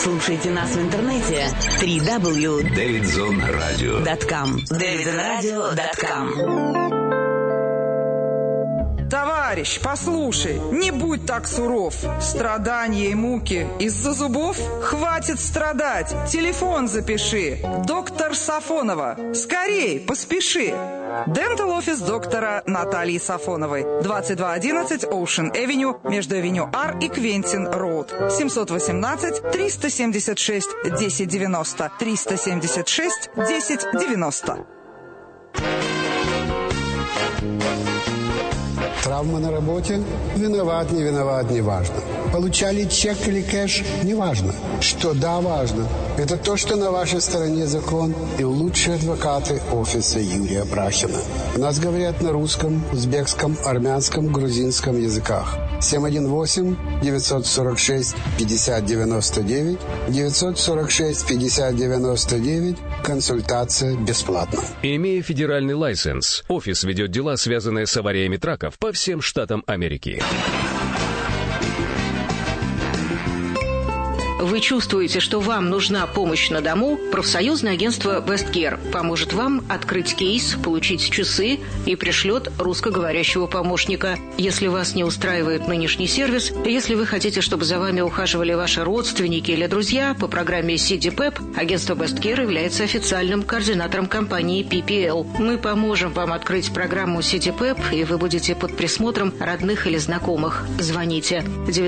Слушайте нас в интернете www.davidzonradio.com. davidzonradio.com. Товарищ, послушай, не будь так суров. Страдания и муки из-за зубов? Хватит страдать. Телефон запиши. Доктор Сафонова. Скорей, поспеши. Дентал офис доктора Натальи Сафоновой. 2211 Ocean Avenue между Авеню Ар и Квентин Роуд. 718-376-1090. 376-1090. Травма на работе? Виноват, не виноват, не важно. Получали чек или кэш? Не важно. Что да, важно. Это то, что на вашей стороне закон и лучшие адвокаты офиса Юрия Брахина. У нас говорят на русском, узбекском, армянском, грузинском языках. 718-946-5099, 946-5099, консультация бесплатна. Имея федеральный лайсенс, офис ведет дела, связанные с авариями траков по всем штатам Америки. Вы чувствуете, что вам нужна помощь на дому? Профсоюзное агентство Best Care поможет вам открыть кейс, получить часы и пришлет русскоговорящего помощника. Если вас не устраивает нынешний сервис, если вы хотите, чтобы за вами ухаживали ваши родственники или друзья, по программе CDPEP агентство Best Care является официальным координатором компании PPL. Мы поможем вам открыть программу CDPEP, и вы будете под присмотром родных или знакомых. Звоните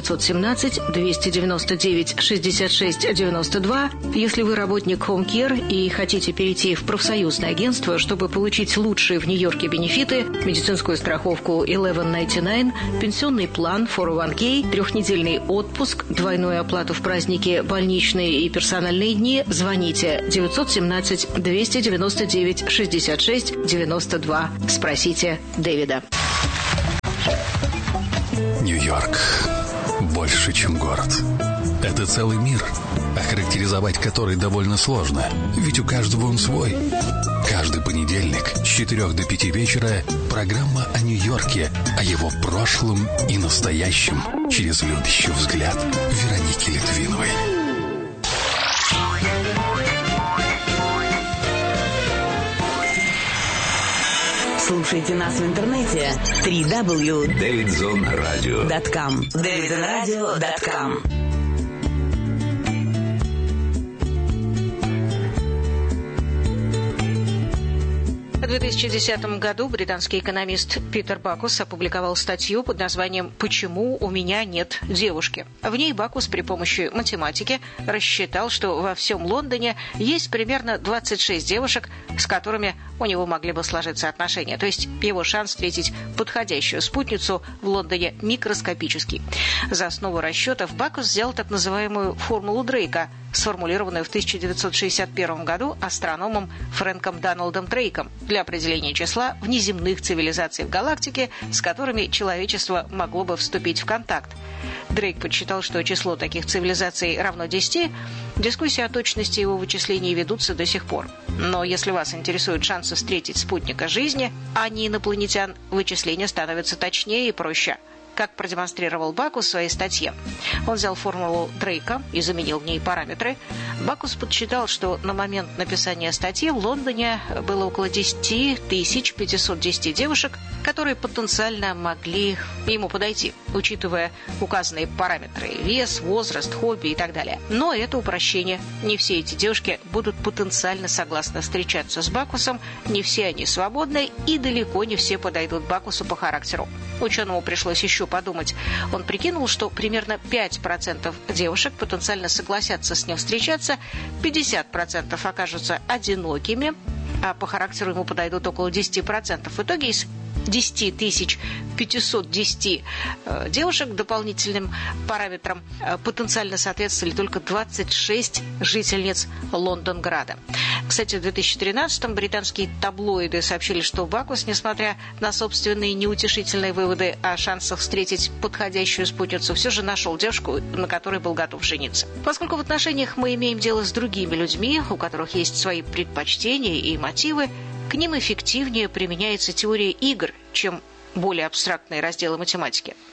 917-299-6692. Если вы работник Home Care и хотите перейти в профсоюзное агентство, чтобы получить лучшие в Нью-Йорке бенефиты, медицинскую страховку 1199, пенсионный план 401k, 3-недельный отпуск, двойную оплату в праздники, больничные и персональные дни, звоните 917-299-6692. Спросите Дэвида. Нью-Йорк. Больше, чем город. Это целый мир, охарактеризовать который довольно сложно, ведь у каждого он свой. Каждый понедельник с 4 до 5 вечера программа о Нью-Йорке, о его прошлом и настоящем через любящий взгляд Вероники Литвиновой. Слушайте нас в интернете www.davidzonradio.com. davidzonradio.com. В 2010 году британский экономист Питер Бакус опубликовал статью под названием «Почему у меня нет девушки?». В ней Бакус при помощи математики рассчитал, что во всем Лондоне есть примерно 26 девушек, с которыми у него могли бы сложиться отношения. То есть его шанс встретить подходящую спутницу в Лондоне микроскопический. За основу расчетов Бакус взял так называемую формулу Дрейка, сформулированную в 1961 году астрономом Фрэнком Дональдом Дрейком для определения числа внеземных цивилизаций в галактике, с которыми человечество могло бы вступить в контакт. Дрейк подсчитал, что число таких цивилизаций равно 10. Дискуссии о точности его вычислений ведутся до сих пор. Но если вас интересуют шансы встретить спутника жизни, а не инопланетян, вычисления становятся точнее и проще. Как продемонстрировал Бакус в своей статье. Он взял формулу Дрейка и заменил в ней параметры. Бакус подсчитал, что на момент написания статьи в Лондоне было около 10 510 девушек, которые потенциально могли ему подойти, учитывая указанные параметры – вес, возраст, хобби и так далее. Но это упрощение. Не все эти девушки будут потенциально согласны встречаться с Бакусом, не все они свободны и далеко не все подойдут Бакусу по характеру. Ученому пришлось еще подумать. Он прикинул, что примерно 5% девушек потенциально согласятся с ним встречаться, 50% окажутся одинокими, а по характеру ему подойдут около 10%. В итоге из 10 510 девушек дополнительным параметрам потенциально соответствовали только 26 жительниц Лондонграда. Кстати, в 2013-м британские таблоиды сообщили, что Бакус, несмотря на собственные неутешительные выводы о шансах встретить подходящую спутницу, все же нашел девушку, на которой был готов жениться. Поскольку в отношениях мы имеем дело с другими людьми, у которых есть свои предпочтения и мотивы, к ним эффективнее применяется теория игр, чем более абстрактные разделы математики.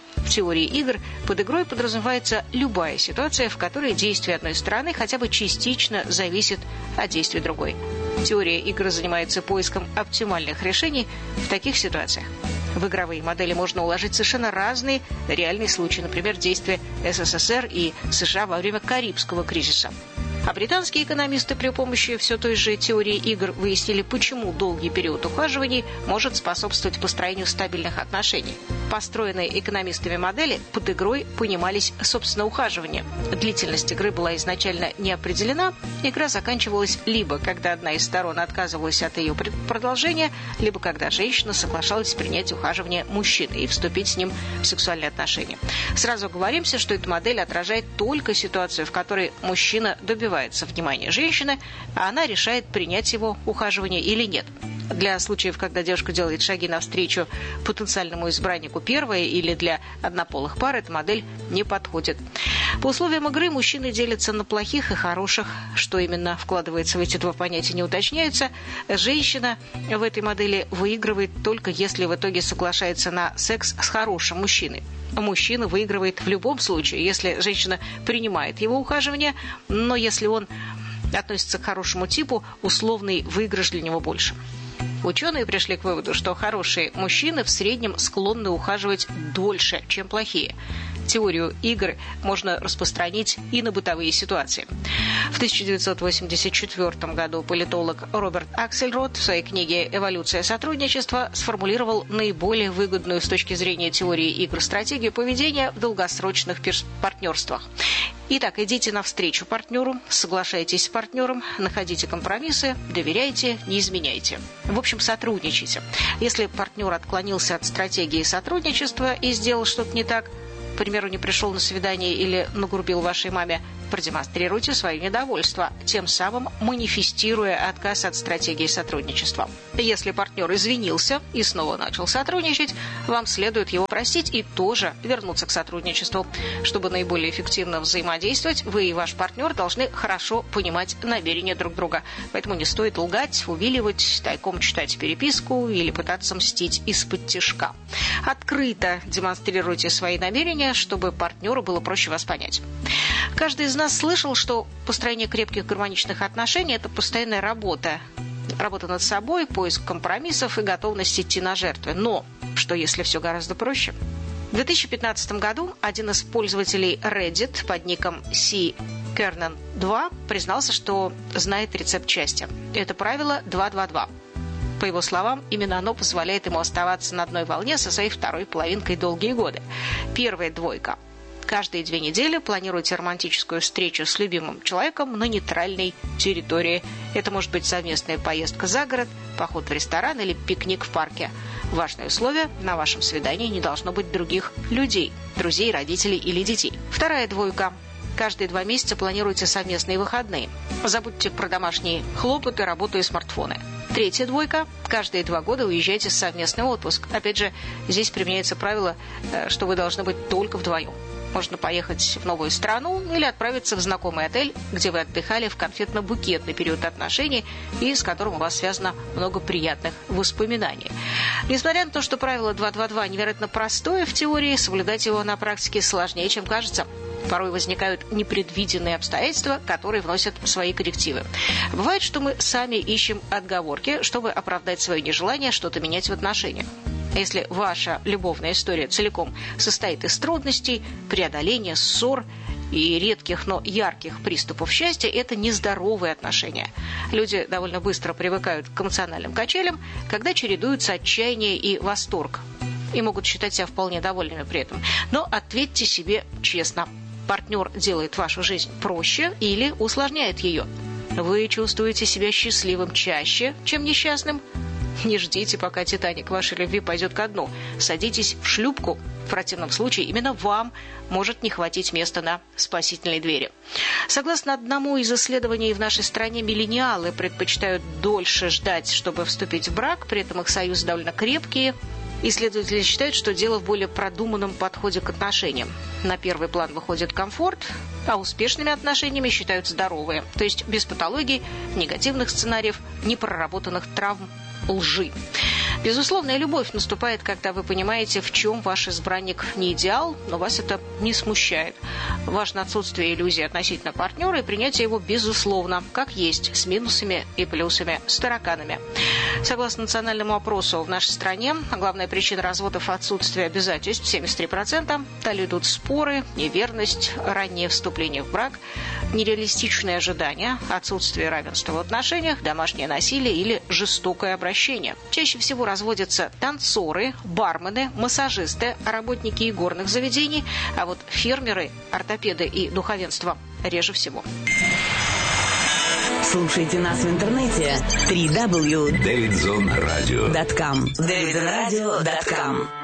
В теории игр под игрой подразумевается любая ситуация, в которой действие одной стороны хотя бы частично зависит от действия другой. Теория игр занимается поиском оптимальных решений в таких ситуациях. В игровые модели можно уложить совершенно разные реальные случаи, например, действия СССР и США во время Карибского кризиса. А британские экономисты при помощи все той же теории игр выяснили, почему долгий период ухаживаний может способствовать построению стабильных отношений. Построенные экономистами модели под игрой понимались, собственно, ухаживания. Длительность игры была изначально не определена. Игра заканчивалась либо когда одна из сторон отказывалась от ее продолжения, либо когда женщина соглашалась принять ухаживание мужчины и вступить с ним в сексуальные отношения. Сразу оговоримся, что эта модель отражает только ситуацию, в которой мужчина добивается внимания женщины, а она решает, принять его ухаживание или нет. Для случаев, когда девушка делает шаги навстречу потенциальному избраннику первой или для однополых пар, эта модель не подходит. По условиям игры мужчины делятся на плохих и хороших. Что именно вкладывается в эти два понятия, не уточняется. Женщина в этой модели выигрывает только если в итоге соглашается на секс с хорошим мужчиной. Мужчина выигрывает в любом случае, если женщина принимает его ухаживание, но если он относится к хорошему типу, условный выигрыш для него больше. Ученые пришли к выводу, что хорошие мужчины в среднем склонны ухаживать дольше, чем плохие. Теорию игр можно распространить и на бытовые ситуации. В 1984 году политолог Роберт Аксельрод в своей книге «Эволюция сотрудничества» сформулировал наиболее выгодную с точки зрения теории игр стратегию поведения в долгосрочных партнерствах. Итак, идите навстречу партнеру, соглашайтесь с партнером, находите компромиссы, доверяйте, не изменяйте. В общем, сотрудничайте. Если партнер отклонился от стратегии сотрудничества и сделал что-то не так, к примеру, не пришел на свидание или нагрубил вашей маме, продемонстрируйте свое недовольство, тем самым манифестируя отказ от стратегии сотрудничества. Если партнер извинился и снова начал сотрудничать, вам следует его простить и тоже вернуться к сотрудничеству. Чтобы наиболее эффективно взаимодействовать, вы и ваш партнер должны хорошо понимать намерения друг друга. Поэтому не стоит лгать, увиливать, тайком читать переписку или пытаться мстить из-под тишка. Открыто демонстрируйте свои намерения, чтобы партнеру было проще вас понять. Каждый из нас слышал, что построение крепких гармоничных отношений – это постоянная работа. Работа над собой, поиск компромиссов и готовность идти на жертвы. Но что если все гораздо проще? В 2015 году один из пользователей Reddit под ником C-Kernan2 признался, что знает рецепт счастья. Это правило 2-2-2. По его словам, именно оно позволяет ему оставаться на одной волне со своей второй половинкой долгие годы. Первая двойка. Каждые 2 недели планируйте романтическую встречу с любимым человеком на нейтральной территории. Это может быть совместная поездка за город, поход в ресторан или пикник в парке. Важное условие – на вашем свидании не должно быть других людей, друзей, родителей или детей. Вторая двойка. Каждые 2 месяца планируйте совместные выходные. Забудьте про домашние хлопоты, работу и смартфоны. Третья двойка. Каждые 2 года уезжайте в совместный отпуск. Опять же, здесь применяется правило, что вы должны быть только вдвоем. Можно поехать в новую страну или отправиться в знакомый отель, где вы отдыхали в конфетно-букетный период отношений и с которым у вас связано много приятных воспоминаний. Несмотря на то, что правило 2-2-2 невероятно простое в теории, соблюдать его на практике сложнее, чем кажется. Порой возникают непредвиденные обстоятельства, которые вносят свои коррективы. Бывает, что мы сами ищем отговорки, чтобы оправдать свое нежелание что-то менять в отношениях. Если ваша любовная история целиком состоит из трудностей, преодоления, ссор и редких, но ярких приступов счастья, это нездоровые отношения. Люди довольно быстро привыкают к эмоциональным качелям, когда чередуются отчаяние и восторг. И могут считать себя вполне довольными при этом. Но ответьте себе честно. Партнер делает вашу жизнь проще или усложняет ее? Вы чувствуете себя счастливым чаще, чем несчастным? Не ждите, пока «Титаник» вашей любви пойдет ко дну. Садитесь в шлюпку. В противном случае именно вам может не хватить места на спасительной двери. Согласно одному из исследований, в нашей стране миллениалы предпочитают дольше ждать, чтобы вступить в брак, при этом их союзы довольно крепкие. Исследователи считают, что дело в более продуманном подходе к отношениям. На первый план выходит комфорт, а успешными отношениями считают здоровые, то есть без патологий, негативных сценариев, непроработанных травм, лжи. Безусловная любовь наступает, когда вы понимаете, в чем ваш избранник не идеал, но вас это не смущает. Важно отсутствие иллюзий относительно партнера и принятие его безусловно, как есть, с минусами и плюсами, с тараканами. Согласно национальному опросу в нашей стране, главная причина разводов – отсутствие обязательств 73%. Далее идут споры, неверность, раннее вступление в брак, нереалистичные ожидания, отсутствие равенства в отношениях, домашнее насилие или жестокое обращение. Чаще всего разводятся танцоры, бармены, массажисты, работники игорных заведений, а вот фермеры, ортопеды и духовенство реже всего. Слушайте нас в интернете www.davidzonradio.com. davidzonradio.com.